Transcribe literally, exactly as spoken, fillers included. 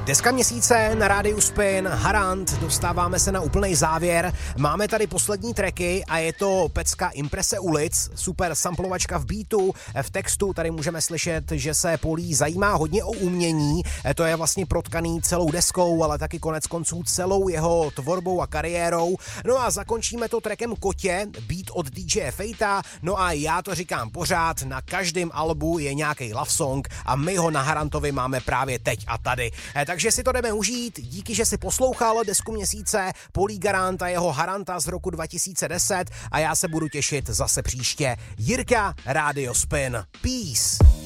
Deska měsíce na rádiu Spin, Harant, dostáváme se na úplnej závěr. Máme tady poslední tracky a je to pecka Imprese ulic, super samplovačka v beatu, v textu tady můžeme slyšet, že se Polí zajímá hodně o umění, to je vlastně protkaný celou deskou, ale taky konec konců celou jeho tvorbou a kariérou. No a zakončíme to trackem Kotě, beat od D J Fejta, no a já to říkám pořád, na každém albu je nějaký love song a my ho na Harantovi máme právě teď a tady. Takže si to jdeme užít, díky, že si poslouchal desku měsíce, Polí Garant a jeho Haranta z roku dva tisíce deset a já se budu těšit zase příště. Jirka, Radio Spin. Peace.